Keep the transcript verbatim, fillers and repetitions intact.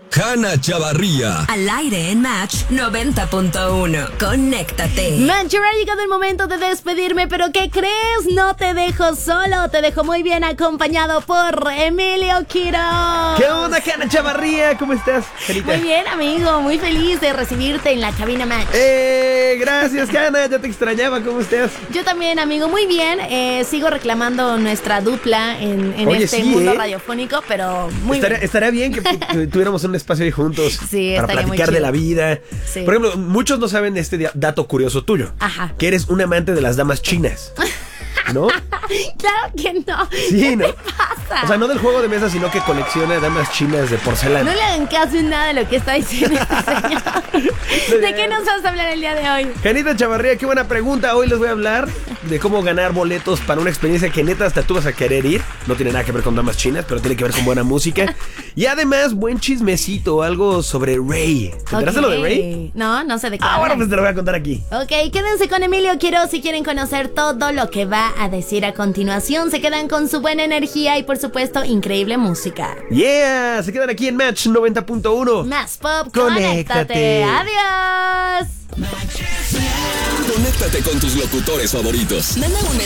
Hanna Chavarría. Al aire en Match noventa punto uno. Conéctate. Matcher, ha llegado el momento de despedirme, pero ¿qué crees? No te dejo solo, te dejo muy bien acompañado por Emilio Quiroz. ¿Qué onda, Hanna Chavarría? ¿Cómo estás, Janita? Muy bien, amigo, muy feliz de recibirte en la cabina Match. Eh, gracias, Hanna, ya te extrañaba, ¿cómo estás? Yo también, amigo, muy bien. Eh, sigo reclamando nuestra dupla en, en Oye, este sí, mundo ¿eh? radiofónico, pero muy estaría, bien. estaría bien que tu- tuviéramos un espacio ahí juntos Sí, para estaría muy platicar de chido. la vida. Sí. Por ejemplo, muchos no saben este dia- dato curioso tuyo. Ajá. Que eres un amante de las damas chinas. ¿No? Claro que no. Sí, ¿Qué ¿no? te pasa? O sea, no del juego de mesa, sino que colecciona damas chinas de porcelana. No le hagan caso en nada de lo que está diciendo este señor. ¿De qué nos vas a hablar el día de hoy? Janita Chavarría, qué buena pregunta. Hoy les voy a hablar de cómo ganar boletos para una experiencia que neta hasta tú vas a querer ir. No tiene nada que ver con damas chinas, pero tiene que ver con buena música. Y además, buen chismecito, algo sobre Ray. ¿Te enteraste Ok. lo de Ray? No, no sé de qué Ah, bueno, hablan. pues te lo voy a contar aquí. Ok, quédense con Emilio Quiroz si quieren conocer todo lo que va a decir a continuación. Se quedan con su buena energía y, por supuesto, increíble música. Yeah, se quedan aquí en Match noventa punto uno. Más pop, Conéctate. conéctate. Adiós. Conéctate con tus locutores favoritos. Manda un mensaje